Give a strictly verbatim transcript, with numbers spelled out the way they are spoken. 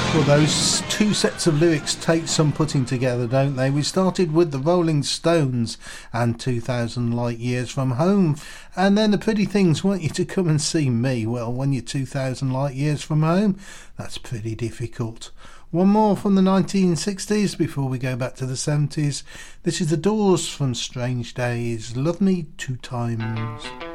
Well, those two sets of lyrics take some putting together, don't they? We started with the Rolling Stones and two thousand Light Years from Home, and then the Pretty Things Want You to Come and See Me. Well, when you're two thousand Light Years from Home, that's pretty difficult. One more from the nineteen sixties before we go back to the seventies. This is The Doors from Strange Days. Love Me Two Times.